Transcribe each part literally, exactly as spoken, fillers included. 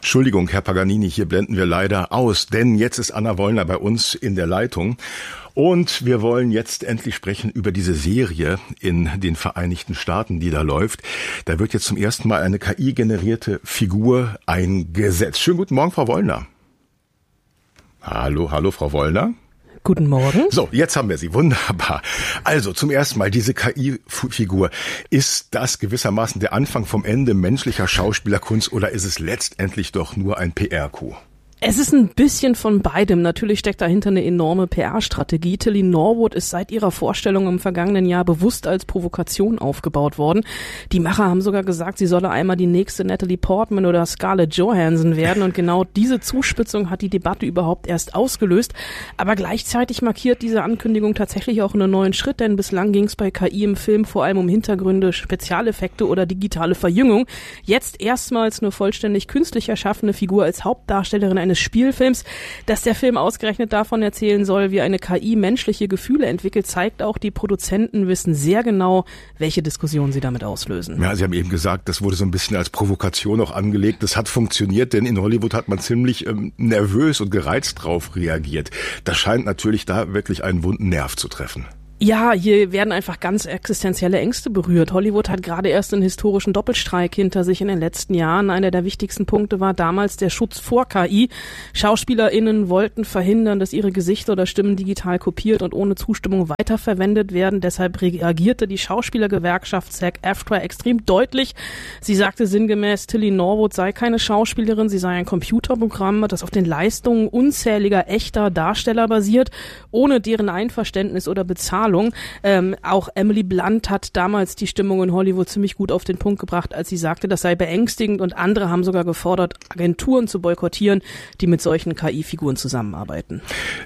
Entschuldigung, Herr Paganini, hier blenden wir leider aus, denn jetzt ist Anna Wollner bei uns in der Leitung. Und wir wollen jetzt endlich sprechen über diese Serie in den Vereinigten Staaten, die da läuft. Da wird jetzt zum ersten Mal eine K I-generierte Figur eingesetzt. Schönen guten Morgen, Frau Wollner. Hallo, hallo, Frau Wollner. Guten Morgen. So, jetzt haben wir sie. Wunderbar. Also zum ersten Mal diese K I-Figur. Ist das gewissermaßen der Anfang vom Ende menschlicher Schauspielerkunst oder ist es letztendlich doch nur ein P R-Coup? Es ist ein bisschen von beidem. Natürlich steckt dahinter eine enorme P R-Strategie. Tilly Norwood ist seit ihrer Vorstellung im vergangenen Jahr bewusst als Provokation aufgebaut worden. Die Macher haben sogar gesagt, sie solle einmal die nächste Natalie Portman oder Scarlett Johansson werden. Und genau diese Zuspitzung hat die Debatte überhaupt erst ausgelöst. Aber gleichzeitig markiert diese Ankündigung tatsächlich auch einen neuen Schritt, denn bislang ging es bei K I im Film vor allem um Hintergründe, Spezialeffekte oder digitale Verjüngung. Jetzt erstmals eine vollständig künstlich erschaffene Figur als Hauptdarstellerin eines Spielfilms. Dass der Film ausgerechnet davon erzählen soll, wie eine K I menschliche Gefühle entwickelt, zeigt auch, die Produzenten wissen sehr genau, welche Diskussion sie damit auslösen. Ja, Sie haben eben gesagt, das wurde so ein bisschen als Provokation auch angelegt. Das hat funktioniert, denn in Hollywood hat man ziemlich ähm, nervös und gereizt drauf reagiert. Das scheint natürlich da wirklich einen wunden Nerv zu treffen. Ja, hier werden einfach ganz existenzielle Ängste berührt. Hollywood hat gerade erst einen historischen Doppelstreik hinter sich in den letzten Jahren. Einer der wichtigsten Punkte war damals der Schutz vor K I. SchauspielerInnen wollten verhindern, dass ihre Gesichter oder Stimmen digital kopiert und ohne Zustimmung weiterverwendet werden. Deshalb reagierte die Schauspielergewerkschaft SAG-AFTRA extrem deutlich. Sie sagte sinngemäß, Tilly Norwood sei keine Schauspielerin, sie sei ein Computerprogramm, das auf den Leistungen unzähliger echter Darsteller basiert, ohne deren Einverständnis oder Bezahlung. Ähm, auch Emily Blunt hat damals die Stimmung in Hollywood ziemlich gut auf den Punkt gebracht, als sie sagte, das sei beängstigend, und andere haben sogar gefordert, Agenturen zu boykottieren, die mit solchen K I-Figuren zusammenarbeiten.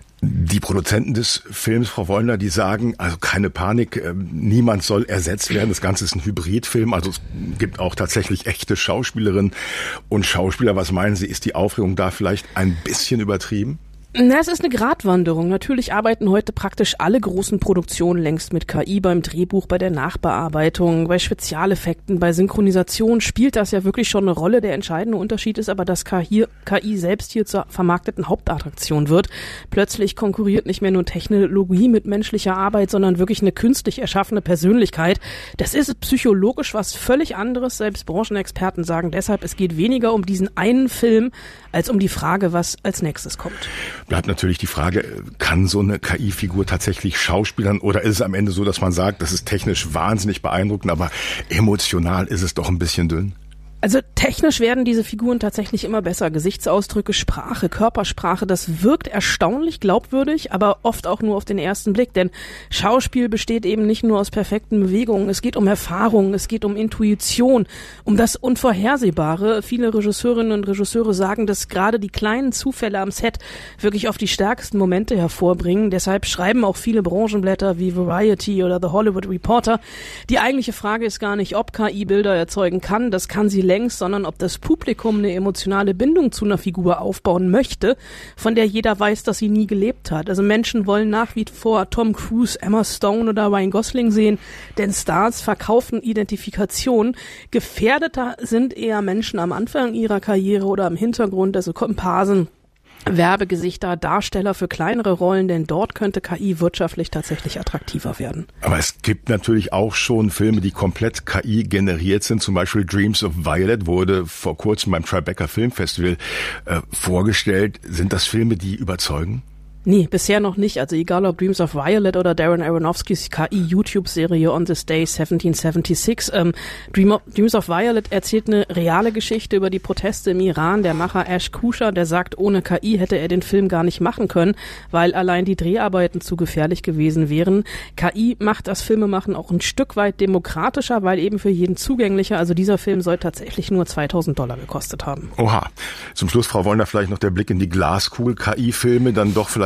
Die Produzenten des Films, Frau Wollner, die sagen, also keine Panik, äh, niemand soll ersetzt werden. Das Ganze ist ein Hybridfilm, also es gibt auch tatsächlich echte Schauspielerinnen und Schauspieler. Was meinen Sie, ist die Aufregung da vielleicht ein bisschen übertrieben? Na, es ist eine Gratwanderung. Natürlich arbeiten heute praktisch alle großen Produktionen längst mit K I, beim Drehbuch, bei der Nachbearbeitung, bei Spezialeffekten, bei Synchronisation spielt das ja wirklich schon eine Rolle. Der entscheidende Unterschied ist aber, dass K I, K I selbst hier zur vermarkteten Hauptattraktion wird. Plötzlich konkurriert nicht mehr nur Technologie mit menschlicher Arbeit, sondern wirklich eine künstlich erschaffene Persönlichkeit. Das ist psychologisch was völlig anderes. Selbst Branchenexperten sagen deshalb, es geht weniger um diesen einen Film, als um die Frage, was als nächstes kommt. Bleibt natürlich die Frage, kann so eine K I-Figur tatsächlich schauspielern oder ist es am Ende so, dass man sagt, das ist technisch wahnsinnig beeindruckend, aber emotional ist es doch ein bisschen dünn? Also technisch werden diese Figuren tatsächlich immer besser. Gesichtsausdrücke, Sprache, Körpersprache, das wirkt erstaunlich glaubwürdig, aber oft auch nur auf den ersten Blick. Denn Schauspiel besteht eben nicht nur aus perfekten Bewegungen. Es geht um Erfahrung, es geht um Intuition, um das Unvorhersehbare. Viele Regisseurinnen und Regisseure sagen, dass gerade die kleinen Zufälle am Set wirklich auf die stärksten Momente hervorbringen. Deshalb schreiben auch viele Branchenblätter wie Variety oder The Hollywood Reporter. Die eigentliche Frage ist gar nicht, ob K I Bilder erzeugen kann. Das kann sie längst, sondern ob das Publikum eine emotionale Bindung zu einer Figur aufbauen möchte, von der jeder weiß, dass sie nie gelebt hat. Also Menschen wollen nach wie vor Tom Cruise, Emma Stone oder Ryan Gosling sehen, denn Stars verkaufen Identifikation. Gefährdeter sind eher Menschen am Anfang ihrer Karriere oder im Hintergrund, also Komparsen, Werbegesichter, Darsteller für kleinere Rollen, denn dort könnte K I wirtschaftlich tatsächlich attraktiver werden. Aber es gibt natürlich auch schon Filme, die komplett K I generiert sind. Zum Beispiel Dreams of Violet wurde vor kurzem beim Tribeca Film Festival äh, vorgestellt. Sind das Filme, die überzeugen? Nee, bisher noch nicht. Also egal ob Dreams of Violet oder Darren Aronofskys K I-YouTube-Serie On This Day siebzehnhundertsechsundsiebzig. Ähm, Dream of, Dreams of Violet erzählt eine reale Geschichte über die Proteste im Iran. Der Macher Ash Kusha, der sagt, ohne K I hätte er den Film gar nicht machen können, weil allein die Dreharbeiten zu gefährlich gewesen wären. K I macht das Filmemachen auch ein Stück weit demokratischer, weil eben für jeden zugänglicher. Also dieser Film soll tatsächlich nur zweitausend Dollar gekostet haben. Oha. Zum Schluss, Frau Wollner, vielleicht noch der Blick in die Glaskugel. K I-Filme dann doch vielleicht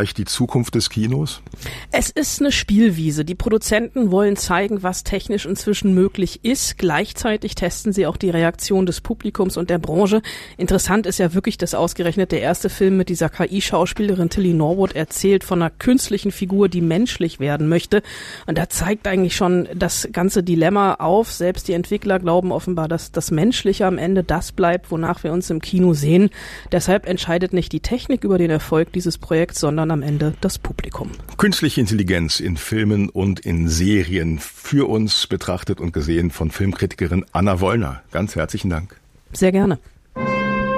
vielleicht die Zukunft des Kinos? Es ist eine Spielwiese. Die Produzenten wollen zeigen, was technisch inzwischen möglich ist. Gleichzeitig testen sie auch die Reaktion des Publikums und der Branche. Interessant ist ja wirklich, dass ausgerechnet der erste Film mit dieser K I-Schauspielerin Tilly Norwood erzählt von einer künstlichen Figur, die menschlich werden möchte. Und da zeigt eigentlich schon das ganze Dilemma auf. Selbst die Entwickler glauben offenbar, dass das Menschliche am Ende das bleibt, wonach wir uns im Kino sehen. Deshalb entscheidet nicht die Technik über den Erfolg dieses Projekts, sondern am Ende das Publikum. Künstliche Intelligenz in Filmen und in Serien, für uns betrachtet und gesehen von Filmkritikerin Anna Wollner. Ganz herzlichen Dank. Sehr gerne.